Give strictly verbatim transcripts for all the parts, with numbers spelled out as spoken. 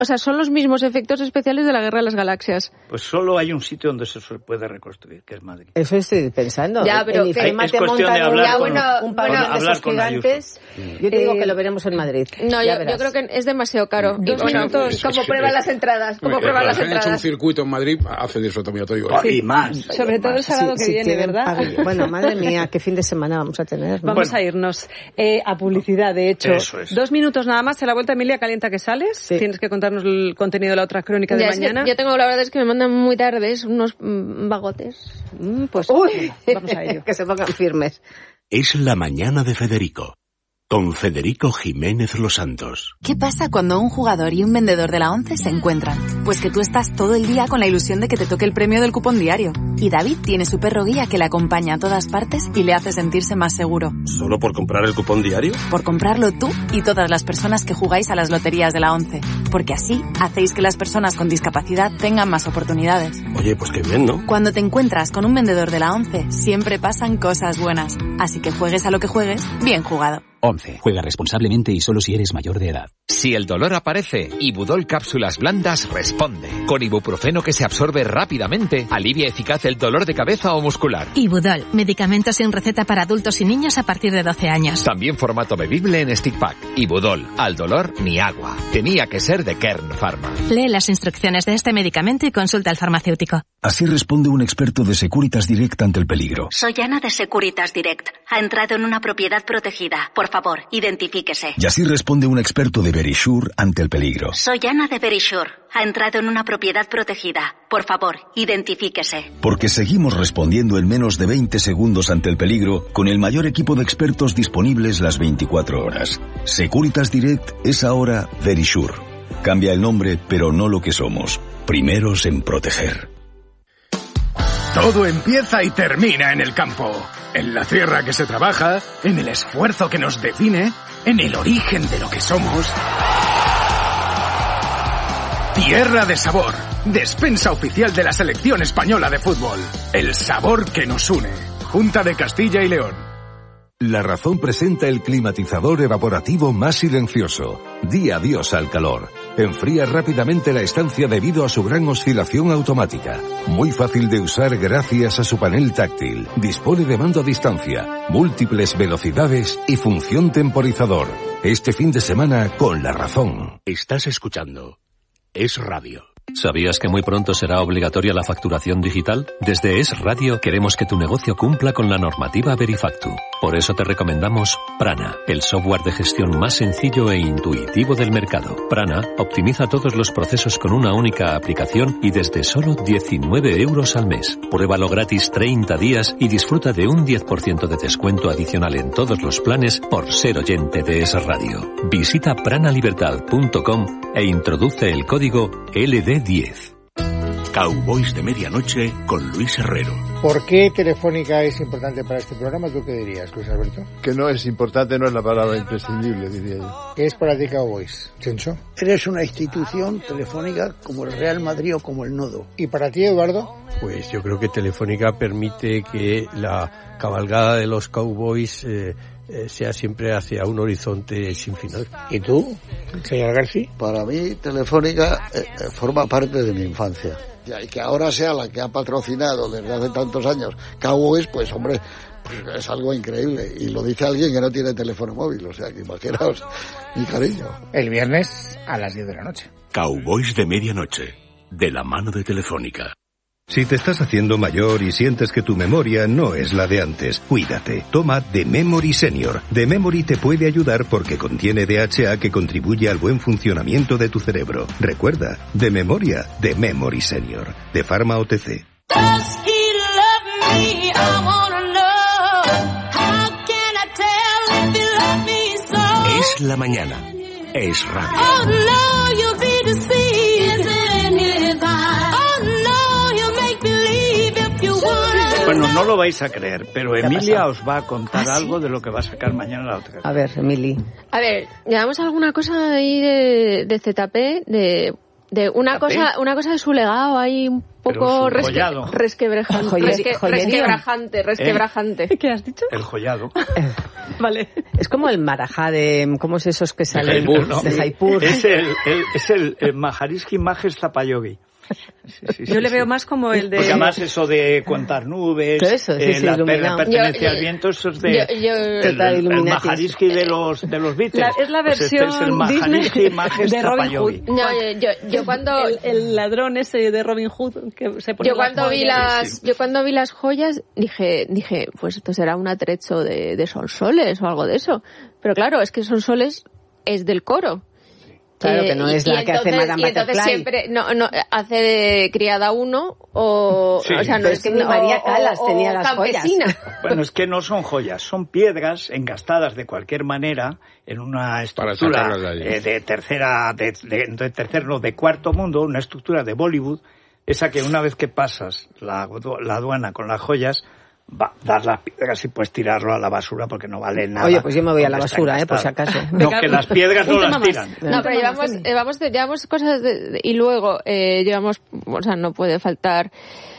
O sea, son los mismos efectos especiales de la Guerra de las Galaxias. Pues solo hay un sitio donde se puede reconstruir, que es Madrid. Eso estoy pensando. Ya, pero en IFEMA te montan de hablar ya, con, bueno, un par bueno, de esos gigantes. Yo te digo eh, que lo veremos en Madrid. No, yo, yo creo que es demasiado caro. Dos Y, bueno, minutos, como es que- prueban las entradas, como Oye, prueban la las gente ha hecho un entradas. circuito en Madrid, hace de eso también, te digo. Sí. Y más. Sobre todo el sábado que Si viene, tienen ¿verdad? pag- Bueno, madre mía, qué fin de semana vamos a tener, ¿no? Vamos Bueno. a irnos eh, a publicidad, de hecho. Eso es. Dos minutos nada más. En la vuelta, Emilia, calienta que sales. Sí. Tienes que contarnos el contenido de la otra crónica de Ya, es que mañana. yo tengo, la verdad es que me mandan muy tardes unos mm, bagotes. Mm, pues Uy, vamos a ello. que se pongan firmes. Es la mañana de Federico, con Federico Jiménez Los Santos. ¿Qué pasa cuando un jugador y un vendedor de la ONCE se encuentran? Pues que tú estás todo el día con la ilusión de que te toque el premio del cupón diario. Y David tiene su perro guía que le acompaña a todas partes y le hace sentirse más seguro. ¿Solo por comprar el cupón diario? Por comprarlo tú y todas las personas que jugáis a las loterías de la ONCE. Porque así hacéis que las personas con discapacidad tengan más oportunidades. Oye, pues qué bien, ¿no? Cuando te encuentras con un vendedor de la ONCE, siempre pasan cosas buenas. Así que juegues a lo que juegues, bien jugado. once. Juega responsablemente y solo si eres mayor de edad. Si el dolor aparece, Ibudol Cápsulas Blandas responde. Con ibuprofeno que se absorbe rápidamente, alivia eficaz el dolor de cabeza o muscular. Ibudol, medicamento sin receta para adultos y niños a partir de doce años. También formato bebible en stick pack. Ibudol, al dolor ni agua. Tenía que ser de Kern Pharma. Lee las instrucciones de este medicamento y consulta al farmacéutico. Así responde un experto de Securitas Direct ante el peligro. Soy Ana de Securitas Direct. Ha entrado en una propiedad protegida. Por favor, identifíquese. Y así responde un experto de Verisure ante el peligro. Soy Ana de Verisure. Ha entrado en una propiedad protegida. Por favor, identifíquese. Porque seguimos respondiendo en menos de veinte segundos ante el peligro con el mayor equipo de expertos disponibles las veinticuatro horas. Securitas Direct es ahora Verisure. Cambia el nombre, pero no lo que somos. Primeros en proteger. Todo empieza y termina en el campo, en la tierra que se trabaja, en el esfuerzo que nos define, en el origen de lo que somos. Tierra de Sabor, despensa oficial de la selección española de fútbol. El sabor que nos une. Junta de Castilla y León. La Razón presenta el climatizador evaporativo más silencioso. Di adiós al calor. Enfría rápidamente la estancia debido a su gran oscilación automática. Muy fácil de usar gracias a su panel táctil. Dispone de mando a distancia, múltiples velocidades y función temporizador. Este fin de semana con La Razón. Estás escuchando Es Radio. ¿Sabías que muy pronto será obligatoria la facturación digital? Desde Es Radio queremos que tu negocio cumpla con la normativa Verifactu. Por eso te recomendamos Prana, el software de gestión más sencillo e intuitivo del mercado. Prana optimiza todos los procesos con una única aplicación y desde solo diecinueve euros al mes. Pruébalo gratis treinta días y disfruta de un diez por ciento de descuento adicional en todos los planes por ser oyente de Es Radio. Visita pranalibertad punto com e introduce el código L D diez. Cowboys de Medianoche con Luis Herrero. ¿Por qué Telefónica es importante para este programa? ¿Tú qué dirías, Luis Alberto? Que no es importante, no es la palabra imprescindible, diría yo. ¿Qué es para ti Cowboys, Chencho? Eres una institución telefónica como el Real Madrid o como el Nodo. ¿Y para ti, Eduardo? Pues yo creo que Telefónica permite que la cabalgada de los Cowboys eh, eh, sea siempre hacia un horizonte sin final. ¿Y tú, señor García? Para mí, Telefónica eh, eh, forma parte de mi infancia. Y que ahora sea la que ha patrocinado desde hace tantos años Cowboys, pues hombre, pues es algo increíble. Y lo dice alguien que no tiene teléfono móvil, o sea que imaginaos mi cariño. El viernes a las diez de la noche. Cowboys de Medianoche, de la mano de Telefónica. Si te estás haciendo mayor y sientes que tu memoria no es la de antes, cuídate. Toma The Memory Senior. The Memory te puede ayudar porque contiene D H A que contribuye al buen funcionamiento de tu cerebro. Recuerda, de memoria, The Memory Senior. De Pharma O T C. Es la mañana. Es radio. Bueno, no lo vais a creer, pero Emilia os va a contar ¿Ah, algo sí? de lo que va a sacar mañana la otra. A ver, Emily. A ver, llevamos alguna cosa ahí de, de Z P, de, de una ¿Z P? cosa una cosa de su legado ahí un poco Pero es un resque, joyado. resquebrajante. Joye- resque- joyería. resquebrajante, resquebrajante. ¿Qué has dicho? El joyado. Vale. Es como el marajá de... ¿Cómo es esos que salen? Jaipur, ¿no? De Jaipur. Es el, el, es el, el Maharishi Mahesh Tapayogi. Sí, sí, Yo sí, le sí. veo más como el de... Porque además eso de contar nubes, Todo eso, sí, eh, sí, la, iluminado. la pertenencia Yo- al yo- viento, eso es de yo- yo- el, Total, el, el Illuminatis. Maharishi de los, de los Beatles. La- es la Pues este versión es el Maharishi Disney Mahesh de Robin Tapayogi. Hood. No, yo, yo, yo cuando... El, el ladrón ese de Robin Hood que se pone Yo cuando las vi joyas. las, yo cuando vi las joyas dije, dije, pues esto será un atrecho de, de sonsoles o algo de eso. Pero claro, es que sonsoles es del coro. Claro, que no es la que hace Madame Y entonces Butterfly. siempre, no, no, hace de criada uno o, Sí. o sea, no Pero es que ni o- María o- Calas o tenía las campesina. joyas. Bueno, es que no son joyas, son piedras engastadas de cualquier manera en una estructura sacarlas de allí. eh, de tercera, de, de, de tercer, no, de cuarto mundo, una estructura de Bollywood, esa que una vez que pasas la, la aduana con las joyas, va, das las piedras y puedes tirarlo a la basura porque no vale nada. Oye, pues yo me voy a la porque está basura, eh, por si encastado. acaso. No, que las piedras no Un tema las más. tiran. No, pero llevamos, eh, vamos de- llevamos cosas de- de- y luego eh, llevamos, o sea, no puede faltar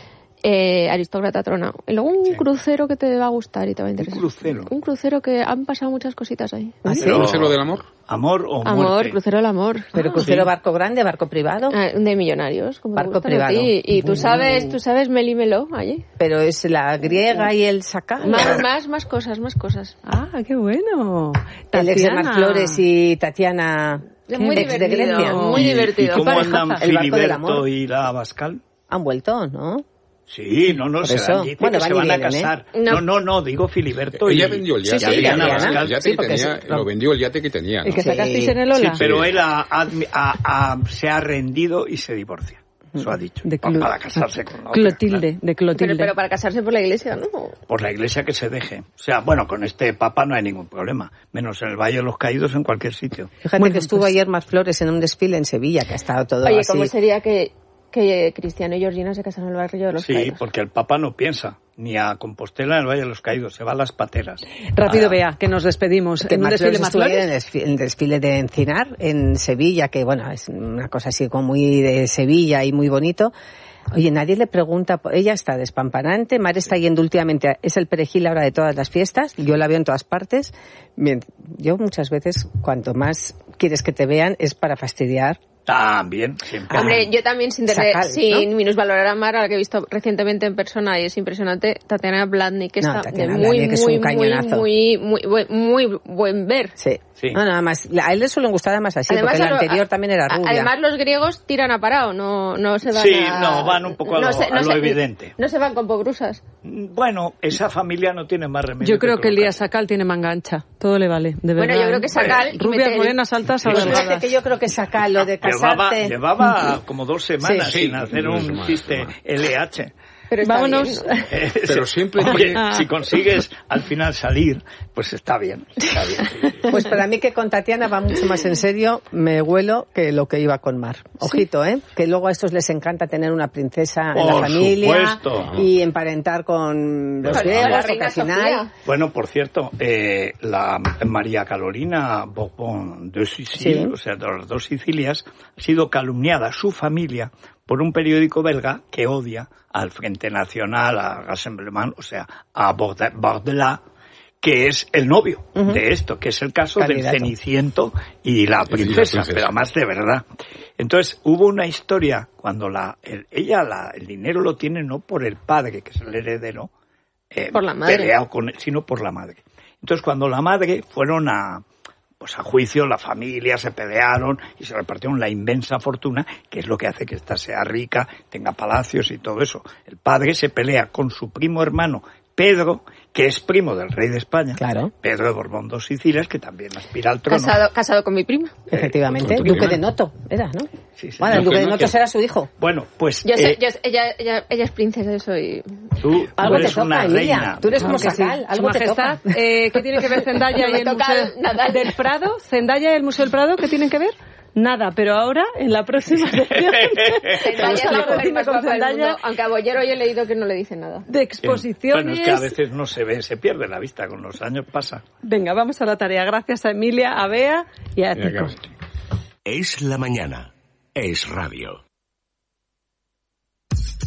eh, aristócrata trona. Y luego un Sí. crucero que te va a gustar y te va a interesar. Un crucero. Un crucero que han pasado muchas cositas ahí. ¿Ah, sí? Pero- ¿No es lo del amor? Amor o Amor, muerte. crucero del amor. Pero crucero sí. barco grande, barco privado. Ah, de millonarios, como te Barco gustan a ti. privado. Y tú sabes, tú sabes Meli Meló allí. Pero es la griega y el sacá. Más, más, más cosas, más cosas. Ah, qué bueno. El ex de Tatiana. Mar Flores y Tatiana, Muy ex de divertido, Grecia. muy ¿Y- divertido. ¿Y cómo Parejaza. andan El barco del Filiberto amor. y la Abascal? Han vuelto, ¿no? Sí, no, no, Por se, eso. dan, dice Bueno, que se van y van a vienen, ¿eh? casar. No. No, no, no, digo Filiberto y... Ella vendió el yate. Sí, sí, Adriana Tatiana. Abascal. El yate Sí, que porque tenía, es- no. lo vendió el yate que tenía. ¿El ¿no? que Sí. sacasteis en el Sí, Ola? pero él ha- ha- ha- ha- se ha rendido y se divorcia. Eso ha dicho. De pa- Clo- para casarse con la otra, Clotilde, de Clotilde. Pero, pero para casarse por la iglesia, ¿no? claro. Por la iglesia que se deje. O sea, bueno, con este papa no hay ningún problema. Menos en el Valle de los Caídos, en cualquier sitio. Fíjate Bueno, que estuvo pues- ayer Mar Flores en un desfile en Sevilla, que ha estado todo Oye, así. ¿cómo sería que, que Cristiano y Georgina se casaron en el barrio de los Sí, Caídos? porque el papa no piensa ni a Compostela en el Valle de los Caídos. Se va a las pateras. Rápido, Ah, Bea, que nos despedimos. Que ¿En un Mar desfile Flores más estuvo ayer en el flores? desfile, en el desfile de Encinar, en Sevilla, que bueno, es una cosa así como muy de Sevilla y muy bonito. Oye, nadie le pregunta, por- ella está despampanante, Mar está yendo últimamente, a- es el perejil ahora de todas las fiestas, yo la veo en todas partes. Bien, yo muchas veces, cuanto más quieres que te vean, es para fastidiar. También, siempre. Hombre, yo también sin, tener, Sacal, sin ¿no? minusvalorar a Mar, a la que he visto recientemente en persona y es impresionante, Tatiana Blatnik, que No, está Tatiana de muy, Blatnik es muy, un muy, cañonazo. muy, muy, buen- muy buen ver. Sí. Sí. No, nada más. A él le suelen gustar además así, porque a la lo- anterior a- también era a- rubia. Además, los griegos tiran a parado, no, no se van Sí, a... no, van un poco a lo- a lo evidente. No se van con pogrusas. Bueno, esa familia no tiene más remedio. Yo creo que el día colocarse. Sacal tiene manga ancha. Todo le vale, de verdad. Bueno, yo creo que Sacal... Rubias, mete el- morenas, altas, Pues fíjate alargadas. que yo creo que saca lo de Llevaba, casarte. llevaba como dos semanas Sí, sin sí, hacer dos un semanas, chiste semanas. L H. Pero está Vámonos. bien. Eh, Pero siempre Oye, tiene- si consigues al final salir, pues está bien. Está bien. Pues para mí que con Tatiana va mucho más en serio, me huelo que lo que iba con Mar. Ojito, ¿eh? Que luego a estos les encanta tener una princesa en la Por familia supuesto. y emparentar con los Con la griegos, reina porque al final... Sofía. Bueno, por cierto, eh, la María Carolina Bourbon de Sicilia, Sí. o sea, de las dos Sicilias, ha sido calumniada, su familia, por un periódico belga que odia al Frente Nacional, a Rassemblement, o sea, a Borde- Bordela, que es el novio Ujú. de esto, que es el caso Candidato. del Ceniciento y la princesa, princesa. pero además de verdad. Entonces, hubo una historia cuando la el- ella la, el dinero lo tiene no por el padre, que es el heredero, eh, Por la madre. peleado con él, sino por la madre. Entonces, cuando la madre fueron a pues a juicio, la familia se pelearon y se repartieron la inmensa fortuna, que es lo que hace que ésta sea rica, tenga palacios y todo eso. El padre se pelea con su primo hermano Pedro, que es primo del rey de España, Claro. Pedro de Borbón dos Sicilias, que también aspira al trono. Casado, casado con mi prima. Efectivamente, con tu Duque prima. de Noto, era, ¿no? Sí, sí. Bueno, el Duque Duque de de Noto. Noto será su hijo. Bueno, pues Yo sé, eh, yo, ella, ella, ella es princesa, yo soy... tú, tú Algo te eres toca, una Emilia. reina. Tú eres como Claro que sí. Sacal, Su algo te Majestad, toca. eh, ¿qué tiene que ver Zendaya y Me el toca Museo nadar. del Prado? ¿Zendaya y el Museo del Prado qué tienen que ver? Nada, pero ahora, en la próxima sección... Zendaya es la mujer Dime más con guapa del Zendaya mundo, aunque a Bollero yo he leído que no le dice nada. de exposiciones... Bueno, es que a veces no se ve, se pierde la vista, con los años pasa. Venga, vamos a la tarea. Gracias a Emilia, a Bea y a Mira, Tico. claro. Es la mañana. Es radio.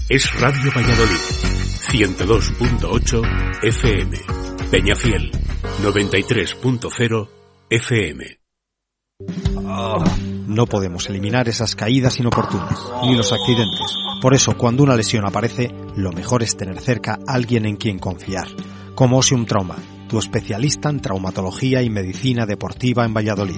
Es Radio Valladolid, ciento dos punto ocho F M. Peñafiel, noventa y tres punto cero F M. Oh, no podemos eliminar esas caídas inoportunas, ni los accidentes. Por eso, cuando una lesión aparece, lo mejor es tener cerca a alguien en quien confiar. Como Osium Trauma, tu especialista en traumatología y medicina deportiva en Valladolid.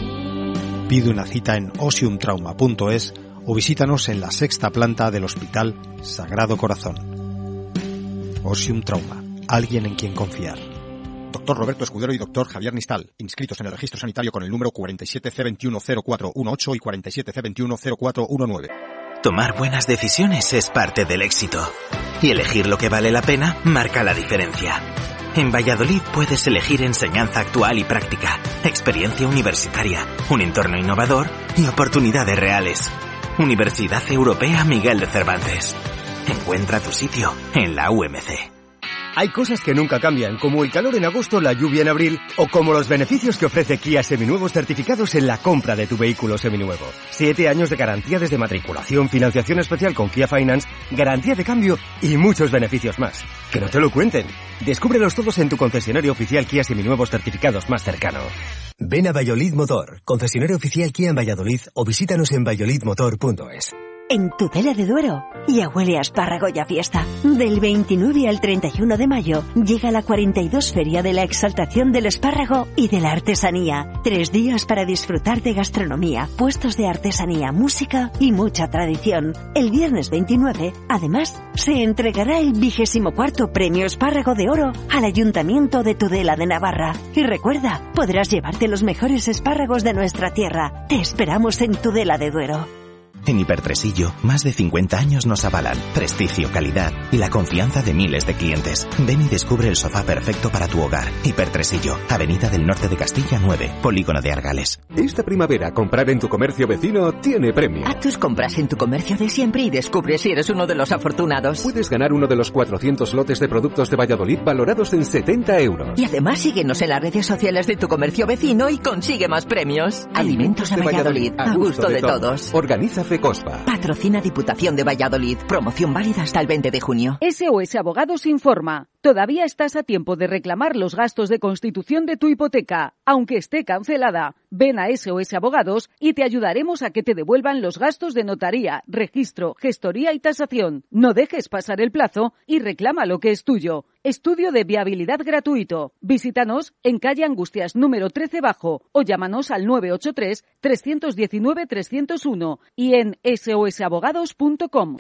Pide una cita en osium trauma punto es o visítanos en la sexta planta del Hospital Sagrado Corazón. Osium Trauma, alguien en quien confiar. Doctor Roberto Escudero y doctor Javier Nistal, inscritos en el registro sanitario con el número cuarenta y siete C veintiuno cero cuatro dieciocho y cuarenta y siete C veintiuno cero cuatro diecinueve. Tomar buenas decisiones es parte del éxito. Y elegir lo que vale la pena marca la diferencia. En Valladolid puedes elegir enseñanza actual y práctica, experiencia universitaria, un entorno innovador y oportunidades reales. Universidad Europea Miguel de Cervantes. Encuentra tu sitio en la U M C. Hay cosas que nunca cambian, como el calor en agosto, la lluvia en abril, o como los beneficios que ofrece Kia Seminuevos certificados en la compra de tu vehículo seminuevo. Siete años de garantía desde matriculación, financiación especial con Kia Finance, garantía de cambio y muchos beneficios más. Que no te lo cuenten. Descúbrelos todos en tu concesionario oficial Kia Seminuevos certificados más cercano. Ven a Valladolid Motor, concesionario oficial Kia en Valladolid, o visítanos en valladolid motor punto es. En Tudela de Duero ya huele a espárrago y a fiesta. Del veintinueve al treinta y uno de mayo llega la cuarenta y dos Feria de la Exaltación del Espárrago y de la Artesanía. Tres días para disfrutar de gastronomía, puestos de artesanía, música y mucha tradición. El viernes veintinueve, además, se entregará el vigésimo cuarto Premio Espárrago de Oro al Ayuntamiento de Tudela de Navarra. Y recuerda, podrás llevarte los mejores espárragos de nuestra tierra. Te esperamos en Tudela de Duero. En Hipertresillo, más de cincuenta años nos avalan prestigio, calidad y la confianza de miles de clientes. Ven y descubre el sofá perfecto para tu hogar. Hipertresillo, Avenida del Norte de Castilla nueve, Polígono de Argales. Esta primavera, comprar en tu comercio vecino tiene premio. Haz tus compras en tu comercio de siempre y descubre si eres uno de los afortunados. Puedes ganar uno de los cuatrocientos lotes de productos de Valladolid valorados en setenta euros. Y además síguenos en las redes sociales de tu comercio vecino y consigue más premios. Alimentos de Valladolid, a gusto de todos. Organiza FECOSPA. Patrocina Diputación de Valladolid. Promoción válida hasta el veinte de junio. S O S Abogados informa. Todavía estás a tiempo de reclamar los gastos de constitución de tu hipoteca, aunque esté cancelada. Ven a S O S Abogados y te ayudaremos a que te devuelvan los gastos de notaría, registro, gestoría y tasación. No dejes pasar el plazo y reclama lo que es tuyo. Estudio de viabilidad gratuito. Visítanos en calle Angustias número trece bajo o llámanos al nueve ocho tres, tres uno nueve, tres cero uno y en s o s abogados punto com.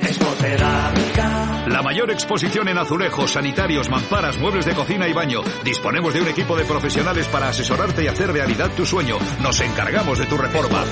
La mayor exposición en azulejos, sanitarios, mamparas, muebles de cocina y baño. Disponemos de un equipo de profesionales para asesorarte y hacer realidad tu sueño. Nos encargamos de tu reforma.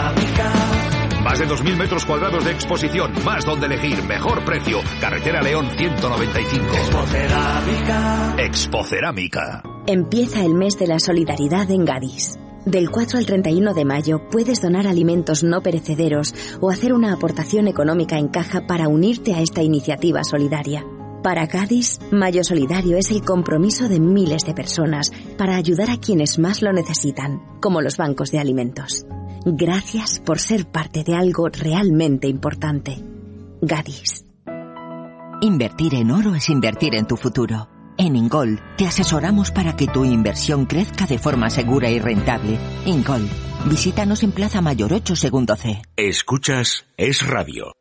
Más de dos mil metros cuadrados de exposición, más donde elegir, mejor precio. Carretera León ciento noventa y cinco. Expocerámica. Expocerámica. Empieza el mes de la solidaridad en Gadis. Del cuatro al treinta y uno de mayo puedes donar alimentos no perecederos o hacer una aportación económica en caja para unirte a esta iniciativa solidaria. Para Gadis, Mayo Solidario es el compromiso de miles de personas para ayudar a quienes más lo necesitan, como los bancos de alimentos. Gracias por ser parte de algo realmente importante. Gadis. Invertir en oro es invertir en tu futuro. En Ingol te asesoramos para que tu inversión crezca de forma segura y rentable. Ingol, visítanos en Plaza Mayor ocho, segundo C. Escuchas Es Radio.